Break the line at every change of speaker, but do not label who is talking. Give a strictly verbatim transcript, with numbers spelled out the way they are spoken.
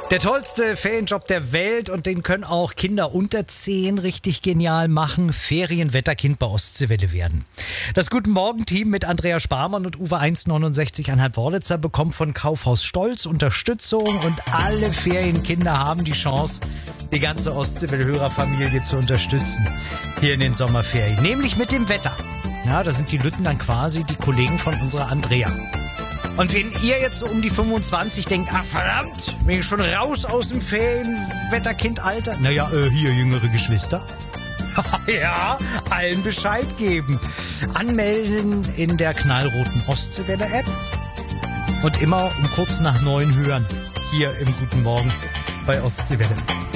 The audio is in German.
Der tollste Ferienjob der Welt, und den können auch Kinder unter zehn richtig genial machen: Ferienwetterkind bei Ostseewelle werden. Das Guten Morgen-Team mit Andrea Sparmann und Uwe eins neunundsechzig Anhalt-Worlitzer bekommt von Kaufhaus Stolz Unterstützung, und alle Ferienkinder haben die Chance, die ganze Ostseewelle-Hörerfamilie zu unterstützen hier in den Sommerferien, nämlich mit dem Wetter. Ja, da sind die Lütten dann quasi die Kollegen von unserer Andrea. Und wenn ihr jetzt so um die fünfundzwanzig denkt, ach verdammt, bin ich schon raus aus dem Ferienwetterkind-Alter? Naja, äh, hier jüngere Geschwister. Ja, allen Bescheid geben. Anmelden in der knallroten Ostseewelle-App und immer um kurz nach neun hören. Hier im Guten Morgen bei Ostseewelle.